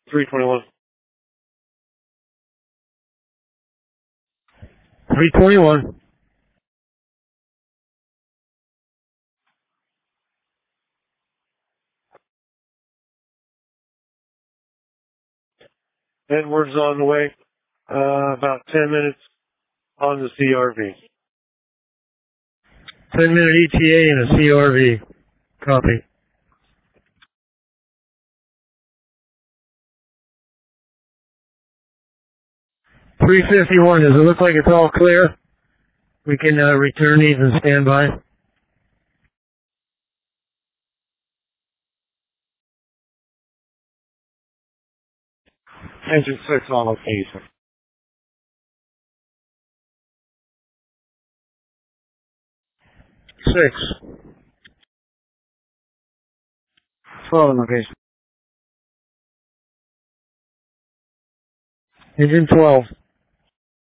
321. 321. Edwards on the way. About 10 minutes on the CRV. 10-minute ETA and a CRV. Copy. $351. Does it look like it's all clear? We can return these and stand by. Engine 6 on location. 6. 12 on location. Engine 12.